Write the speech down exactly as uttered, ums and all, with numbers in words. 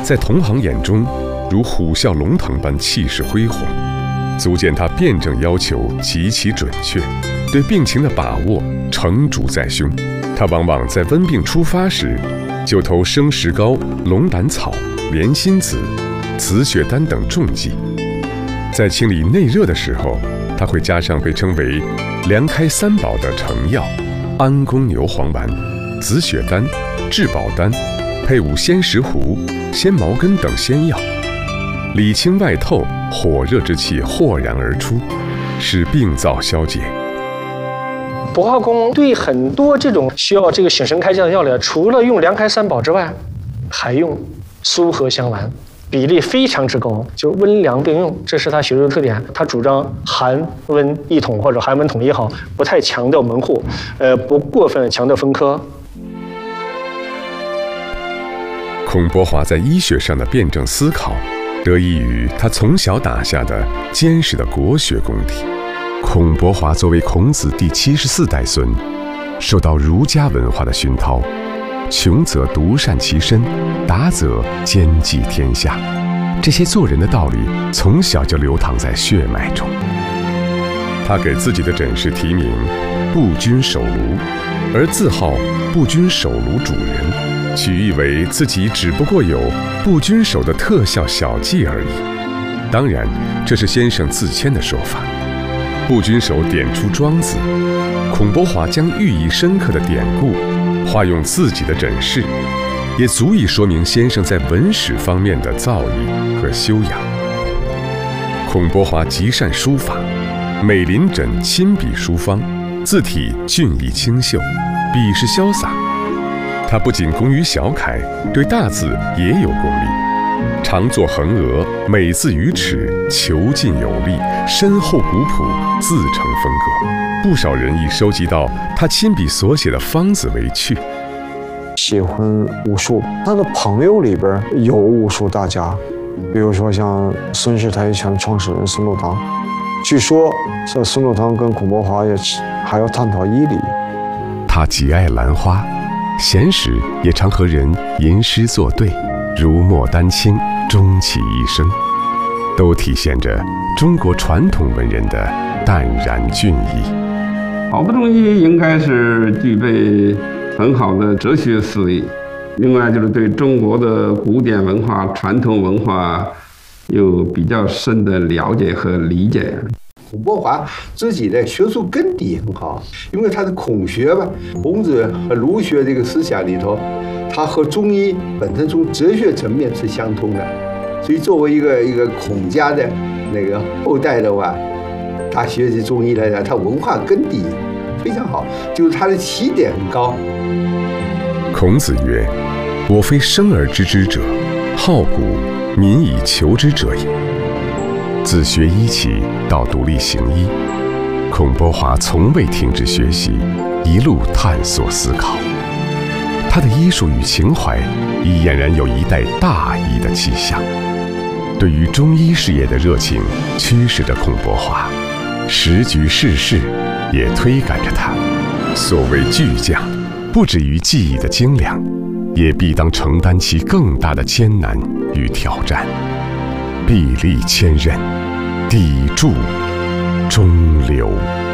在同行眼中如虎啸龙腾般气势恢宏，足见他辩证要求极其准确，对病情的把握成竹在胸。他往往在温病初发时，就投生石膏、龙胆草、莲心子、紫雪丹等重剂；在清理内热的时候，他会加上被称为凉开三宝的成药安宫牛黄丸、紫雪丹、治宝丹，配伍鲜石斛、鲜毛根等仙药，里清外透，火热之气豁然而出，使病灶消解。 博化宫对很多这种需要这个醒神开窍的药理，除了用凉开三宝之外，还用苏合香丸，比例非常之高，就温凉并用，这是他学术的特点。他主张寒温一统或者寒温统一好，不太强调门户，呃，不过分强调分科。 孔伯华在医学上的辩证思考，得益于他从小打下的坚实的国学功底。孔伯华作为孔子第七十四代孙，受到儒家文化的熏陶，穷则独善其身，达则兼济天下。这些做人的道理从小就流淌在血脉中。他给自己的诊室题名“步军守庐”，而自号“步军守庐主人”，取意为自己只不过有步军守的特效小技而已。当然，这是先生自谦的说法。步军守点出庄子，孔伯华将寓意深刻的典故化用自己的诊室，也足以说明先生在文史方面的造诣和修养。孔伯华极善书法，美临枕亲笔书方，字体俊逸清秀，笔势潇洒。他不仅工于小楷，对大字也有功力。常作横额，美字于齿，遒劲有力，深厚古朴，自成风格。不少人以收集到他亲笔所写的方子为趣。 喜欢武术，他的朋友里边有武术大家，比如说像孙氏太极拳创始人孙禄堂。据说这孙禄堂跟孔伯华也还要探讨医理。 他极爱兰花，闲时也常和人吟诗作对，如牡丹卿，终其一生，都体现着中国传统文人的淡然俊逸。 好的中医应该是具备很好的哲学思维，另外就是对中国的古典文化、传统文化有比较深的了解和理解。 孔伯华自己的学术根底很好，因为他的孔学吧，孔子和儒学这个思想里头，他和中医本身从哲学层面是相通的，所以作为一个一个孔家的那个后代的话，他学习中医来讲，他文化根底非常好，就是他的起点很高。 孔子曰：“我非生而知之者，好古，民以求之者也。”自学医起到独立行医，孔伯华从未停止学习，一路探索思考。他的医术与情怀已俨然有一代大医的气象。对于中医事业的热情驱使着孔伯华，时局世事也推赶着他。所谓巨匠，不止于技艺的精良，也必当承担起更大的艰难与挑战。臂力千仞，砥柱中流。